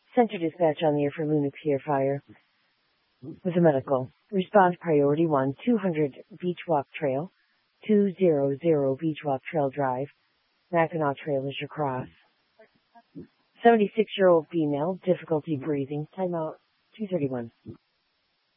Center dispatch on the air for Luna Pier Fire with a medical. Response priority 1, 200 Beach Walk Trail, 200 Beach Walk Trail Drive. Mackinac Trail is your cross. 76-year-old female, difficulty breathing. Timeout 231.